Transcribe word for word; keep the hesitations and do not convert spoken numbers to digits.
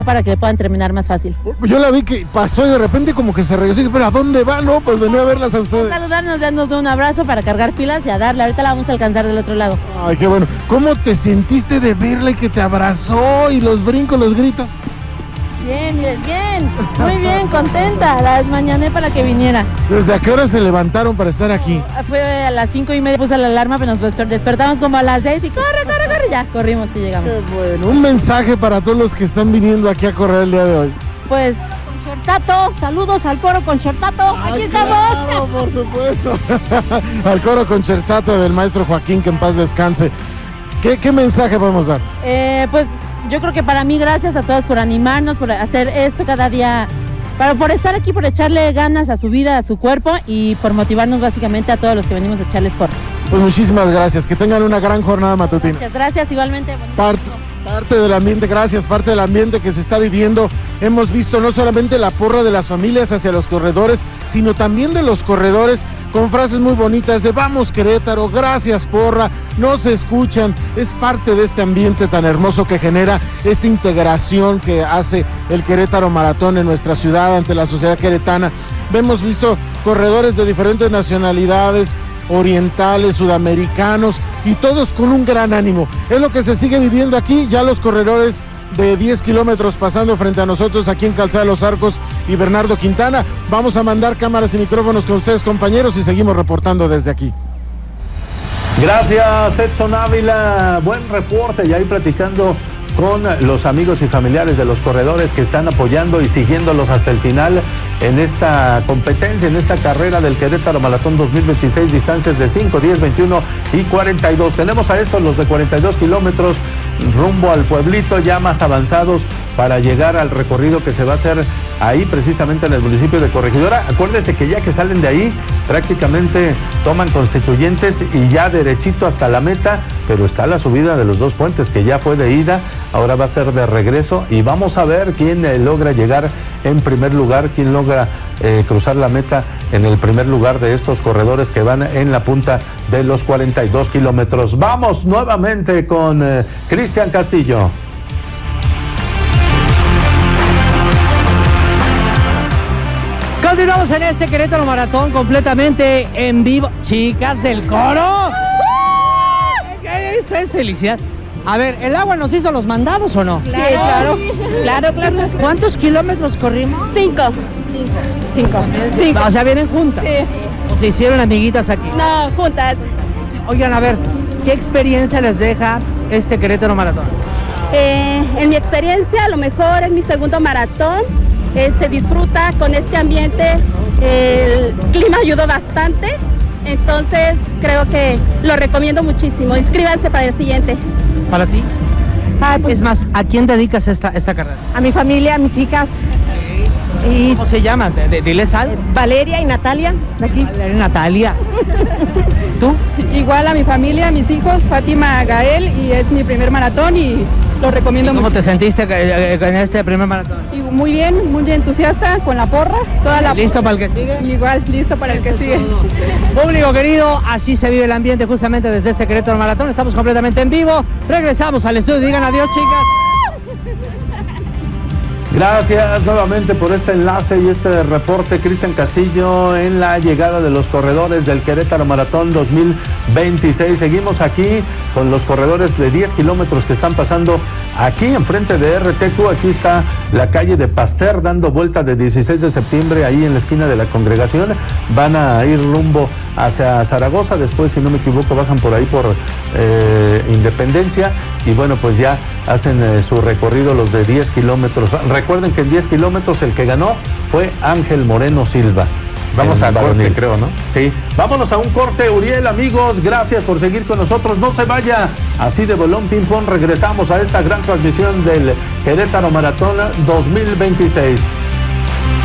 para que puedan terminar más fácil. Yo la vi que pasó y de repente como que se regresó y dije, pero ¿a dónde va? No, pues venía a verlas a ustedes. A saludarnos, darnos un abrazo para cargar pilas y a darle. Ahorita la vamos a alcanzar del otro lado. Ay, qué bueno. ¿Cómo te sentiste de verla y que te abrazó y los brincos, los gritos? Bien, bien, bien. Muy bien, contenta. Las mañané para que viniera. ¿Desde a qué hora se levantaron para estar aquí? Fue a las cinco y media, puse la alarma, pero nos despertamos como a las seis y corre, corre, corre. Ya, corrimos y llegamos. Qué bueno. Un mensaje para todos los que están viniendo aquí a correr el día de hoy. Pues... Concertato, saludos al coro Concertato, aquí Ay, estamos. Claro, por supuesto. Al coro Concertato del maestro Joaquín, que en paz descanse. ¿Qué, qué mensaje podemos dar? Eh, pues yo creo que para mí, gracias a todos por animarnos, por hacer esto cada día, para, por estar aquí, por echarle ganas a su vida, a su cuerpo y por motivarnos básicamente a todos los que venimos a echarles porras. Pues muchísimas gracias, que tengan una gran jornada matutina. Gracias, gracias igualmente. Parte, parte del ambiente, gracias, parte del ambiente que se está viviendo. Hemos visto no solamente la porra de las familias hacia los corredores, sino también de los corredores con frases muy bonitas de vamos Querétaro, gracias porra, no se escuchan. Es parte de este ambiente tan hermoso que genera esta integración que hace el Querétaro Maratón en nuestra ciudad ante la sociedad queretana. Hemos visto corredores de diferentes nacionalidades, orientales, sudamericanos y todos con un gran ánimo. Es lo que se sigue viviendo aquí, ya los corredores de diez kilómetros pasando frente a nosotros aquí en Calzada de los Arcos y Bernardo Quintana. Vamos a mandar cámaras y micrófonos con ustedes, compañeros, y seguimos reportando desde aquí. Gracias, Edson Ávila, buen reporte, y ahí platicando con los amigos y familiares de los corredores que están apoyando y siguiéndolos hasta el final en esta competencia, en esta carrera del Querétaro Maratón dos mil veintiséis, distancias de cinco, diez, veintiuno y cuarenta y dos. Tenemos a estos, los de cuarenta y dos kilómetros, rumbo al pueblito, ya más avanzados para llegar al recorrido que se va a hacer ahí precisamente en el municipio de Corregidora. Acuérdense que ya que salen de ahí, prácticamente toman Constituyentes y ya derechito hasta la meta, pero está la subida de los dos puentes que ya fue de ida, ahora va a ser de regreso y vamos a ver quién eh, logra llegar en primer lugar, quién logra eh, cruzar la meta en el primer lugar de estos corredores que van en la punta de los cuarenta y dos kilómetros. Vamos nuevamente con eh, Cristian Castillo. Continuamos en este Querétaro Maratón completamente en vivo. Chicas del coro. Esta es felicidad. A ver, ¿el agua nos hizo los mandados o no? Claro, sí, claro, claro, claro. ¿Cuántos kilómetros corrimos? Cinco. Cinco. Cinco. Cinco. O sea, ¿vienen juntas? Sí. ¿O se hicieron amiguitas aquí? No, juntas. Oigan, a ver, ¿qué experiencia les deja este Querétaro Maratón? Eh, en mi experiencia, a lo mejor es mi segundo maratón. Eh, se disfruta con este ambiente. El clima ayudó bastante. Entonces, creo que lo recomiendo muchísimo. Inscríbanse para el siguiente. ¿Para ti? Ah, pues, Es más, ¿a quién dedicas esta, esta carrera? a mi familia, a mis hijas. Y ¿Cómo se llama? De- de- Diles algo. es Valeria y Natalia, de aquí. Natalia. ¿Tú? Igual a mi familia, a mis hijos, Fátima, Gael, y es mi primer maratón y lo recomiendo ¿Cómo mucho. te sentiste eh, en este primer maratón? Y muy bien, muy entusiasta con la porra, toda la ¿Listo para el que sigue? Igual, listo para el que sigue. Público querido, así se vive el ambiente justamente desde este Querétaro Maratón. Estamos completamente en vivo. Regresamos al estudio. Digan adiós, chicas. Gracias nuevamente por este enlace y este reporte, Cristian Castillo, en la llegada de los corredores del Querétaro Maratón dos mil veintiséis. Seguimos aquí con los corredores de diez kilómetros que están pasando aquí enfrente de R T Q. Aquí está la calle de Pasteur dando vuelta de dieciséis de septiembre, ahí en la esquina de la Congregación. Van a ir rumbo hacia Zaragoza, después, si no me equivoco, bajan por ahí por eh, Independencia y bueno, pues ya hacen eh, su recorrido los de diez kilómetros. Recuerden que en diez kilómetros el que ganó fue Ángel Moreno Silva. Vamos a corte, creo, ¿no? Sí, vámonos a un corte, Uriel, amigos, gracias por seguir con nosotros, no se vaya, así de bolón ping pong regresamos a esta gran transmisión del Querétaro Maratón dos mil veintiséis.